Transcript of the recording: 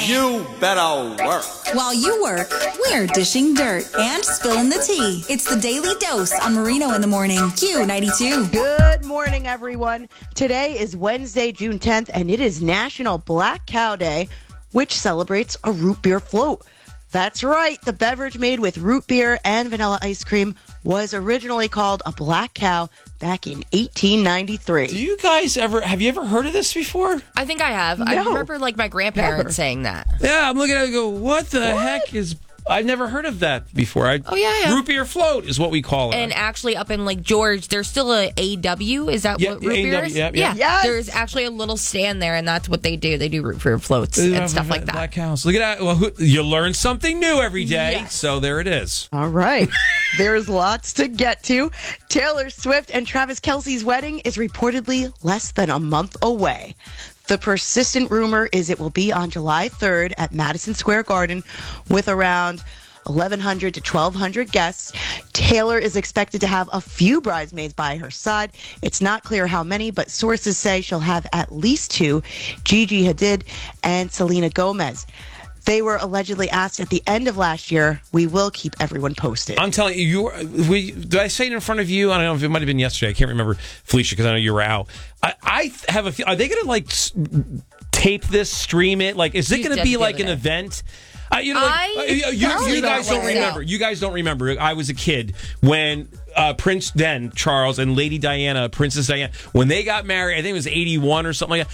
You better work. While you work, we're dishing dirt and spilling the tea. It's the Daily Dose on Marino in the Morning. Q92. Good morning, everyone. Today is Wednesday, June 10th, and it is National Black Cow Day, which celebrates a root beer float. That's right. The beverage made with root beer and vanilla ice cream was originally called a Black Cow back in 1893. Do you guys have you ever heard of this before? I think I have. No. I remember my grandparents saying that. Yeah, I'm looking at it and go, what the heck is... I've never heard of that before. Yeah. Root beer float is what we call it. And actually up in Lake George, there's still a AW. Is that what root beer is? Yeah. Yes. There's actually a little stand there, and that's what they do. They do root beer floats and stuff like that. Black cows. Look at that. Well, you learn something new every day. Yes. So there it is. All right. There's lots to get to. Taylor Swift and Travis Kelce's wedding is reportedly less than a month away. The persistent rumor is it will be on July 3rd at Madison Square Garden with around 1,100 to 1,200 guests. Taylor is expected to have a few bridesmaids by her side. It's not clear how many, but sources say she'll have at least two, Gigi Hadid and Selena Gomez. They were allegedly asked at the end of last year. We will keep everyone posted. I'm telling you, did I say it in front of you? I don't know if it might have been yesterday. I can't remember, Felicia, because I know you were out. I have a are they going to tape this, stream it? Is it going to be like an event? You guys don't remember. You guys don't remember. I was a kid when Prince then, Charles, and Lady Diana, Princess Diana, when they got married, I think it was 81 or something like that.